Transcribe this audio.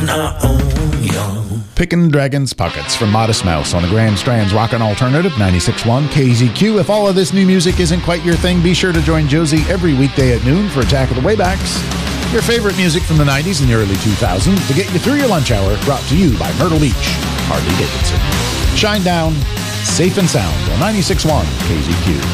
on our own, yo. Pickin' Dragon's Pockets from Modest Mouse on the Grand Strand's Rockin' Alternative 96.1 KZQ. If all of this new music isn't quite your thing, be sure to join Josie every weekday at noon for Attack of the Waybacks. Your favorite music from the 90s and the early 2000s to get you through your lunch hour, brought to you by Myrtle Beach, Harley Davidson. Shine down, safe and sound on 96.1 KZQ.